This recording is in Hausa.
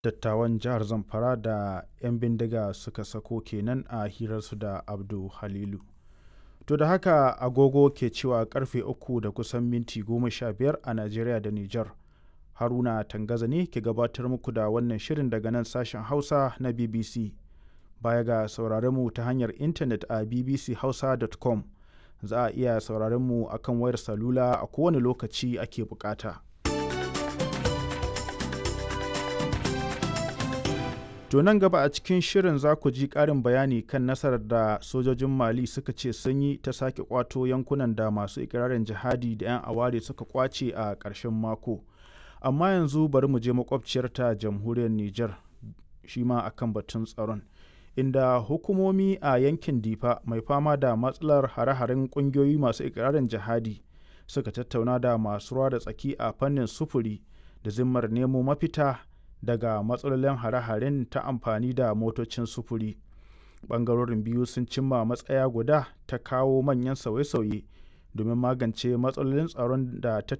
dattawan jihar Zamfara da 'yan bindiga suka sako kenan a hirarsu da Abdu Halilu. To da haka agogo ke cewa karfe 3 da kusan minti 15 a Najeriya da Nijar. Haruna Tangaza ne ke gabatar muku da wannan shirin daga nan sashen Hausa na BBC. Baya ga sauraron mu ta hanyar intanet a bbchausa.com, za a iya sauraron mu akan wayar salula a kowane lokaci ake bukata. To nan gaba a cikin shirin za ku ji ƙarin bayani kan nasarar da sojojin Mali suka ce sun yi ta sake ƙwato yankunan da masu ikirarin jihadi da 'yan aware suka ƙwace a ƙarshen mako. Amma yanzu bari mu je makwabciyarta jamhuriyar Nijar shi ma akan batun tsaron. Inda hukumomi a yankin Difa mai fama da matsalar hare-haren ƙungiyoyi masu ikirarin jihadi suka tattauna da masu ruwa da tsaki a fannin sufuri da zimmar nemo mafita daga matsalolin hare-haren ta amfani da motocin sufuri. Ɓangarorin biyu sun cimma matsaya guda ta kawo manyan sauye-sauye domin magance matsalolin tsaron da